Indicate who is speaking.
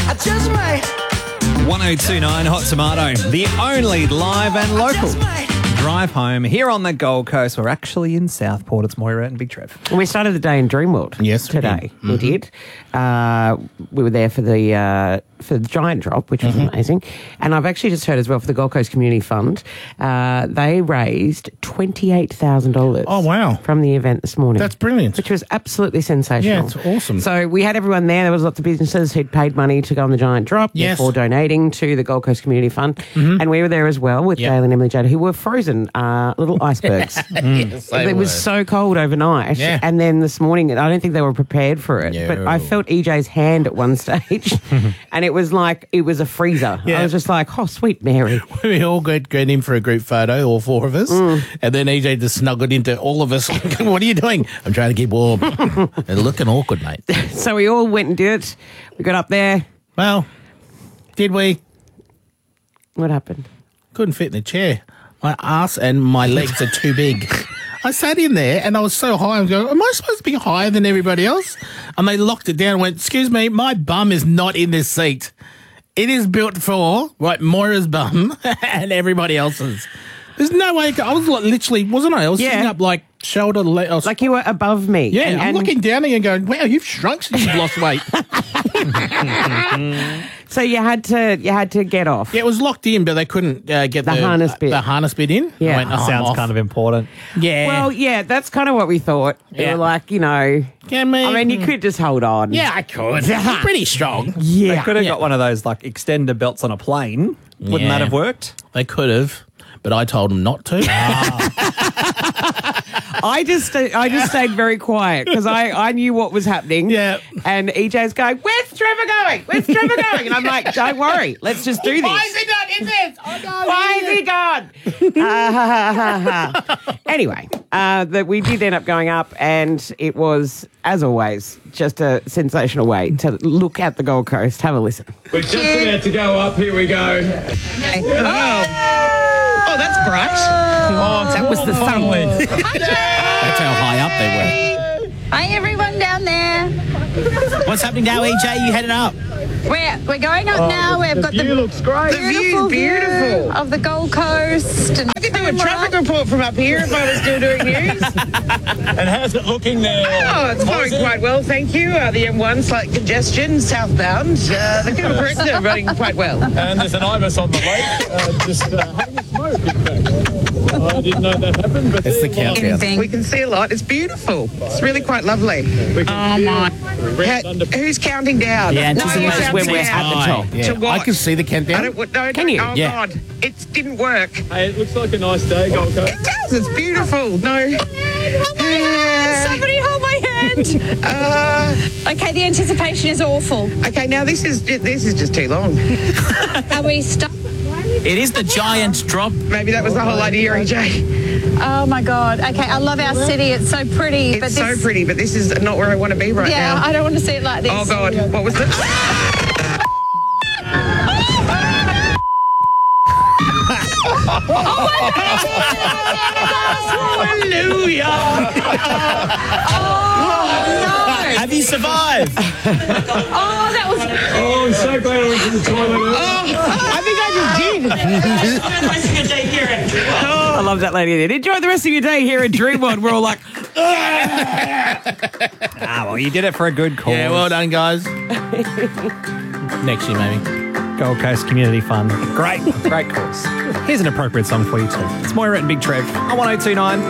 Speaker 1: I just might.
Speaker 2: 1029 Hot Tomato, the only live and local drive home here on the Gold Coast. We're actually in Southport. It's Moira and Big Trev.
Speaker 3: We started the day in Dreamworld.
Speaker 4: Yes,
Speaker 3: today
Speaker 4: we
Speaker 3: did. We were there for the giant drop, which was amazing. And I've actually just heard as well for the Gold Coast Community Fund, they raised $28,000.
Speaker 4: Oh, wow.
Speaker 3: From the event this morning.
Speaker 4: That's brilliant.
Speaker 3: Which was absolutely sensational.
Speaker 4: Yeah, it's awesome.
Speaker 3: So we had everyone there. There was lots of businesses who'd paid money to go on the giant drop before donating to the Gold Coast Community Fund. And we were there as well with Dale and Emily Jada, who were frozen little icebergs.
Speaker 4: Yes,
Speaker 3: It was so cold overnight.
Speaker 4: Yeah.
Speaker 3: And then this morning, I don't think they were prepared for it.
Speaker 4: No.
Speaker 3: But I felt EJ's hand at one stage and it was like it was a freezer.
Speaker 4: Yeah.
Speaker 3: I was just like, oh, sweet Mary.
Speaker 4: We all got in for a group photo, all four of us, and then EJ just snuggled into all of us. What are you doing? I'm trying to keep warm. It's looking awkward, mate.
Speaker 3: So we all went and did it. We got up there.
Speaker 4: Well, did we?
Speaker 3: What happened?
Speaker 4: Couldn't fit in the chair. My ass and my legs are too big. I sat in there and I was so high. I was going, am I supposed to be higher than everybody else? And they locked it down and went, excuse me, my bum is not in this seat. It is built for, Moira's bum and everybody else's. There's no way. I was literally, wasn't I? I was sitting up like shoulder to leg.
Speaker 3: Like you were above me.
Speaker 4: Yeah, I'm looking down at you and going, wow, you've shrunk since you've lost weight.
Speaker 3: So you had to get off.
Speaker 4: Yeah, it was locked in, but they couldn't get the
Speaker 3: harness bit.
Speaker 4: The harness bit in.
Speaker 3: Yeah.
Speaker 4: I went,
Speaker 2: Sounds kind of important.
Speaker 4: Yeah.
Speaker 3: Well, yeah, that's kind of what we thought.
Speaker 4: Yeah.
Speaker 3: We were like, I mean, you could just hold on.
Speaker 4: Yeah, I could. I'm pretty strong.
Speaker 3: Yeah.
Speaker 2: They could have got one of those like extender belts on a plane. Wouldn't that have worked?
Speaker 4: They could have, but I told them not to.
Speaker 3: I just stayed very quiet because I knew what was happening.
Speaker 4: Yeah.
Speaker 3: And EJ's going, where's Trevor going? Where's Trevor going? And I'm like, don't worry, let's just do this.
Speaker 4: Why is he not in this? Oh, no,
Speaker 3: Why is he gone? Anyway, we did end up going up, and it was, as always, just a sensational way to look at the Gold Coast. Have a listen.
Speaker 5: We're just about to go up. Here we go.
Speaker 3: Oh, that's bright. Oh, that was the sun.
Speaker 4: That's how high up they were.
Speaker 6: Hi, everyone down there.
Speaker 4: What's happening now, EJ? You headed up.
Speaker 6: We're going up now. We've got the
Speaker 5: view looks great.
Speaker 6: The view's beautiful of the Gold Coast. And
Speaker 3: I could do a traffic report from up here if I was still doing news.
Speaker 5: And how's it looking there?
Speaker 3: Oh, it's going quite well, thank you. The M1 slight congestion southbound. The Kilbricks are running quite well.
Speaker 5: And there's an ibis on the lake, just having a smoke, in fact. I didn't know that happened, but
Speaker 4: It's the countdown.
Speaker 3: We can see a lot. It's beautiful. It's really quite lovely.
Speaker 5: Oh my!
Speaker 3: Who's counting down?
Speaker 4: Yeah, anticipation
Speaker 3: when we're at the top.
Speaker 4: Yeah.
Speaker 3: To what?
Speaker 4: I can see the countdown.
Speaker 3: Can you?
Speaker 4: Yeah.
Speaker 3: Oh, God. It didn't work.
Speaker 5: Hey, it looks like a nice day, Gold Coast.
Speaker 3: It does. It's beautiful. No.
Speaker 6: somebody hold my hand. Okay, the anticipation is awful.
Speaker 3: Okay, now this is just too long.
Speaker 6: Are we stuck?
Speaker 4: It is the giant drop.
Speaker 3: Maybe that was the whole idea, EJ.
Speaker 6: Oh my God. Okay, I love our city. It's so pretty.
Speaker 3: It's so pretty, but this is not where I want to be right now.
Speaker 6: Yeah, I don't want to see it like this.
Speaker 3: Oh, God. What was this? Hallelujah!
Speaker 4: Have you survived?
Speaker 6: Oh, that was...
Speaker 5: Oh, I'm so glad I went to the toilet.
Speaker 3: I think I just did. I love that lady there. Enjoy the rest of your day here in Dreamworld. We're all like,
Speaker 2: Well, you did it for a good cause.
Speaker 4: Yeah, well done, guys. Next year, maybe.
Speaker 2: Gold Coast Community Fund. Great cause. Here's an appropriate song for you too. It's Moira and Big Trev on 1029.